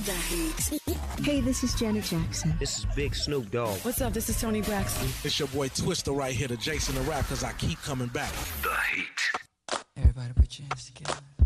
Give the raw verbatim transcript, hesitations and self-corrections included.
The Heat. Hey, this is Janet Jackson. This is Big Snoop Dogg. What's up? This is Tony Braxton. It's your boy Twister right here, the Jason the Rap, because I keep coming back. The Heat. Everybody put your hands together.